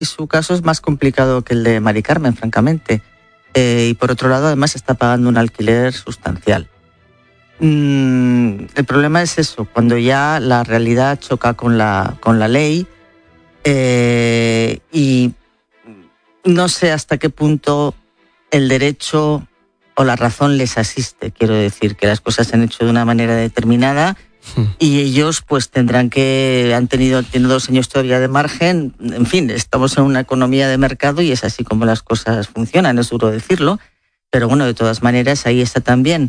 y su caso es más complicado que el de Mari Carmen, francamente. Y por otro lado, además, está pagando un alquiler sustancial. El problema es eso, cuando ya la realidad choca con la ley, y no sé hasta qué punto el derecho o la razón les asiste. Quiero decir que las cosas se han hecho de una manera determinada y ellos pues tienen 2 años todavía de margen. En fin, estamos en una economía de mercado y es así como las cosas funcionan, es duro decirlo, pero bueno, de todas maneras ahí está también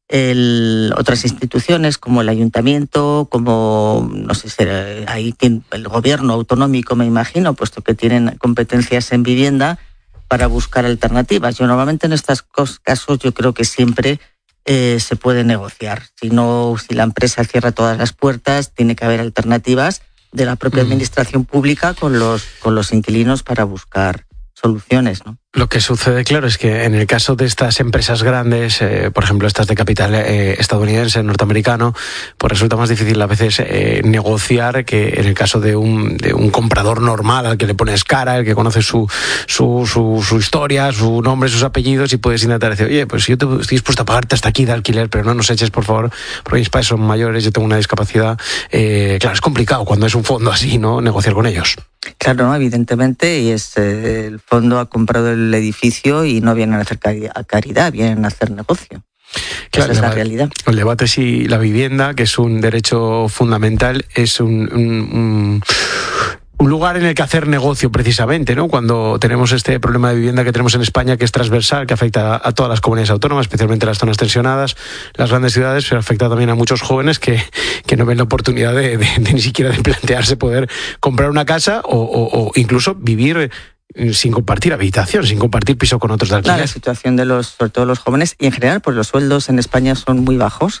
otras instituciones como el ayuntamiento, como no sé si ahí el gobierno autonómico, me imagino, puesto que tienen competencias en vivienda para buscar alternativas. Yo normalmente en estos casos yo creo que siempre se puede negociar. Si la empresa cierra todas las puertas, tiene que haber alternativas de la propia administración pública con los inquilinos para buscar soluciones, ¿no? Lo que sucede, claro, es que en el caso de estas empresas grandes, por ejemplo, estas de capital estadounidense, norteamericano, pues resulta más difícil a veces negociar que en el caso de un comprador normal al que le pones cara, el que conoce su historia, su nombre, sus apellidos, y puedes intentar decir, oye, pues yo estoy dispuesto a pagarte hasta aquí de alquiler, pero no nos eches, por favor, porque mis padres son mayores, yo tengo una discapacidad. Claro, es complicado cuando es un fondo así, ¿no?, negociar con ellos. Claro, ¿no? Evidentemente, y el fondo ha comprado el edificio y no vienen a hacer caridad, vienen a hacer negocio. Claro, esa es la realidad. El debate es si la vivienda, que es un derecho fundamental, es un lugar en el que hacer negocio precisamente, ¿no? Cuando tenemos este problema de vivienda que tenemos en España, que es transversal, que afecta a todas las comunidades autónomas, especialmente las zonas tensionadas, las grandes ciudades, pero afecta también a muchos jóvenes que no ven la oportunidad de ni siquiera de plantearse poder comprar una casa o incluso vivir sin compartir habitación, sin compartir piso con otros de alquiler. La situación sobre todo los jóvenes, y en general, pues los sueldos en España son muy bajos,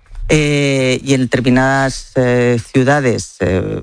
y en determinadas ciudades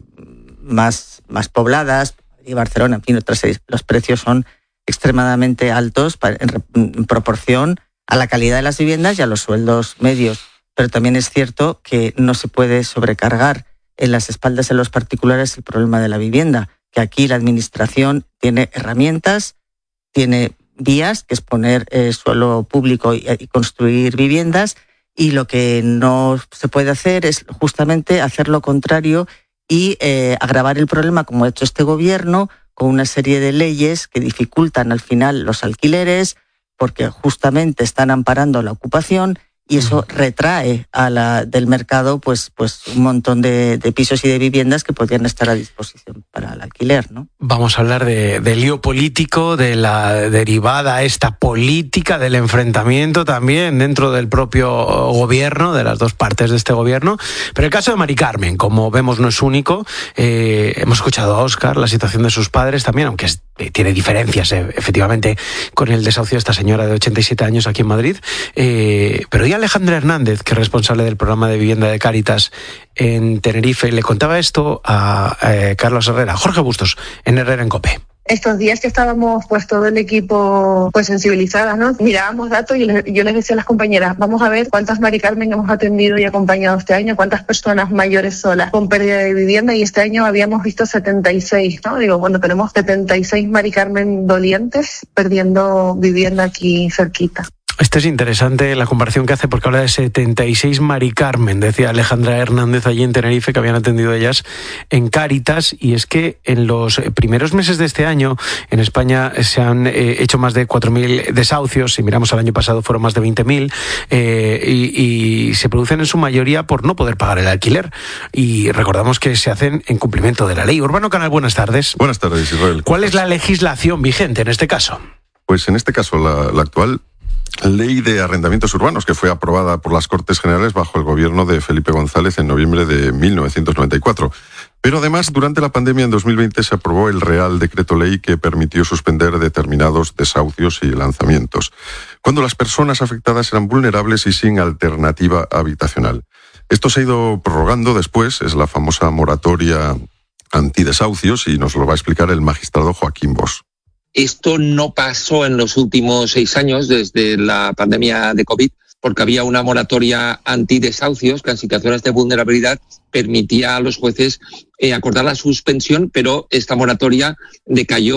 más pobladas, y Barcelona, en fin, otras, los precios son extremadamente altos en proporción a la calidad de las viviendas y a los sueldos medios. Pero también es cierto que no se puede sobrecargar en las espaldas de los particulares el problema de la vivienda, que aquí la administración tiene herramientas, tiene vías, que es poner suelo público y construir viviendas, y lo que no se puede hacer es justamente hacer lo contrario y agravar el problema, como ha hecho este gobierno, con una serie de leyes que dificultan al final los alquileres, porque justamente están amparando la ocupación, y eso retrae del mercado pues un montón de pisos y de viviendas que podrían estar a disposición para el alquiler, ¿no? Vamos a hablar del lío político, de la derivada esta política, del enfrentamiento también dentro del propio gobierno, de las dos partes de este gobierno. Pero el caso de Mari Carmen, como vemos, no es único. Hemos escuchado a Óscar, la situación de sus padres también, aunque tiene diferencias efectivamente con el desahucio de esta señora de 87 años aquí en Madrid. Pero ya Alejandra Hernández, que es responsable del programa de vivienda de Cáritas en Tenerife, le contaba esto a Carlos Herrera, Jorge Bustos, en Herrera en COPE. Estos días que estábamos todo el equipo sensibilizadas, ¿no? Mirábamos datos y yo les decía a las compañeras, vamos a ver cuántas Mari Carmen hemos atendido y acompañado este año, cuántas personas mayores solas con pérdida de vivienda, y este año habíamos visto 76, ¿no? Digo, bueno, tenemos 76 Mari Carmen dolientes perdiendo vivienda aquí cerquita. Esto es interesante la comparación que hace, porque habla de 76 Mari Carmen, decía Alejandra Hernández allí en Tenerife, que habían atendido ellas en Cáritas. Y es que en los primeros meses de este año en España se han hecho más de 4.000 desahucios. Si miramos al año pasado fueron más de 20.000, y se producen en su mayoría por no poder pagar el alquiler. Y recordamos que se hacen en cumplimiento de la ley. Urbano Canal, buenas tardes. Buenas tardes, Israel. ¿Cuál es la legislación vigente en este caso? Pues en este caso la actual Ley de Arrendamientos Urbanos, que fue aprobada por las Cortes Generales bajo el gobierno de Felipe González en noviembre de 1994. Pero además, durante la pandemia en 2020 se aprobó el Real Decreto Ley que permitió suspender determinados desahucios y lanzamientos, cuando las personas afectadas eran vulnerables y sin alternativa habitacional. Esto se ha ido prorrogando después, es la famosa moratoria antidesahucios, y nos lo va a explicar el magistrado Joaquín Bosch. Esto no pasó en los últimos 6 años, desde la pandemia de COVID, porque había una moratoria antidesahucios que en situaciones de vulnerabilidad permitía a los jueces acordar la suspensión, pero esta moratoria decayó